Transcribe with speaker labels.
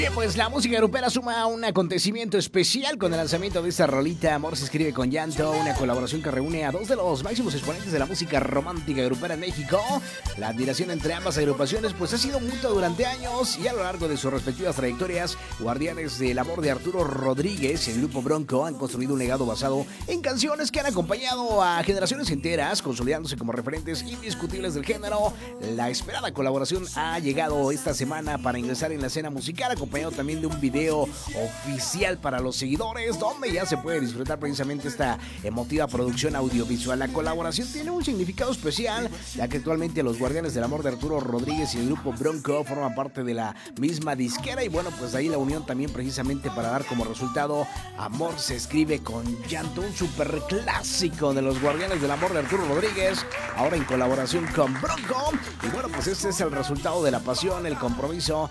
Speaker 1: Bien, pues la música grupera suma un acontecimiento especial con el lanzamiento de esta rolita Amor se escribe con llanto, una colaboración que reúne a dos de los máximos exponentes de la música romántica grupera en México. La admiración entre ambas agrupaciones pues ha sido mutua durante años y a lo largo de sus respectivas trayectorias, Guardianes del Amor de Arturo Rodríguez y el grupo Bronco han construido un legado basado en canciones que han acompañado a generaciones enteras, consolidándose como referentes indiscutibles del género. La esperada colaboración ha llegado esta semana para ingresar en la escena musical, acompañado también de un video oficial para los seguidores, donde ya se puede disfrutar precisamente esta emotiva producción audiovisual. La colaboración tiene un significado especial, ya que actualmente los Guardianes del Amor de Arturo Rodríguez y el grupo Bronco forman parte de la misma disquera, y bueno, pues de ahí la unión también precisamente para dar como resultado Amor se escribe con llanto, un super clásico de los Guardianes del Amor de Arturo Rodríguez, ahora en colaboración con Bronco. Y bueno, pues este es el resultado de la pasión, el compromiso